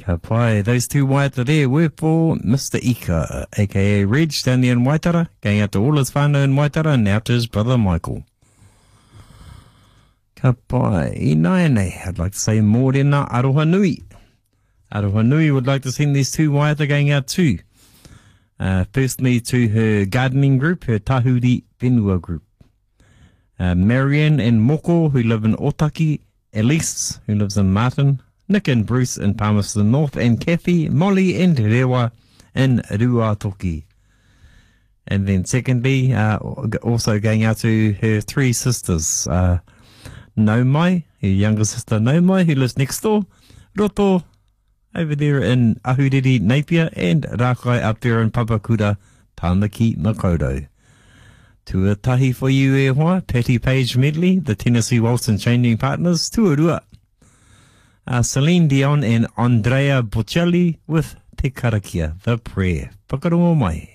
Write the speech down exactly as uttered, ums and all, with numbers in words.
Ka pai, those two waiata there were for Mister Ika, aka Reg, down there in Waitara, going out to all his whānau in Waitara, and now to his brother Michael. Ka pai, I nai nei, I'd like to say mōrena aroha nui. Aroha nui would like to send these two waiata going out too. Uh, firstly to her gardening group, her Tahuri Whenua group. Uh, Marianne and Moko, who live in Otaki, Elise, who lives in Martin, Nick and Bruce in Palmerston North, and Kathy, Molly and Rewa in Ruatoki. And then secondly, uh, also going out to her three sisters, uh, Naumai, her younger sister Naumai, who lives next door, Roto, over there in Ahuriri, Napier, and Rakai up there in Papakura, Tāmaki, Makaurau. Tuatahi for you e hoa, Patty Page Medley, the Tennessee Waltz and Changing Partners, tuarua. Uh, Celine Dion and Andrea Bocelli with Te Karakia, The Prayer. Whakarongo mai.